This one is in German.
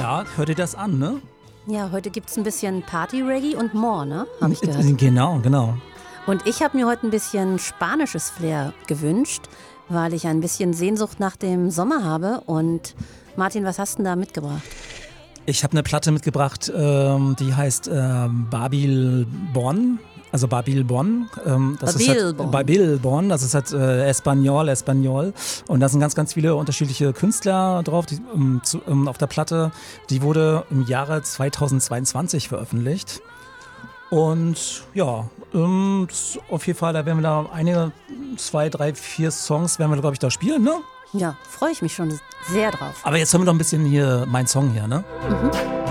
Ja, hört ihr das an, ne? Ja, heute gibt es ein bisschen Party-Reggae und more, ne? Habe ich gehört. Genau. Und ich habe mir heute ein bisschen spanisches Flair gewünscht, weil ich ein bisschen Sehnsucht nach dem Sommer habe. Und Martin, was hast du denn da mitgebracht? Ich habe eine Platte mitgebracht, die heißt Babil Bon. Also Babil Bon. Babil Bon, das ist halt Espanol. Und da sind ganz viele unterschiedliche Künstler drauf auf der Platte. Die wurde im Jahre 2022 veröffentlicht. Und ja, auf jeden Fall, da werden wir da einige, 2, 3, 4 Songs werden wir, glaube ich, da spielen, ne? Ja, freue ich mich schon sehr drauf. Aber jetzt hören wir doch ein bisschen hier meinen Song hier, ne? Mhm.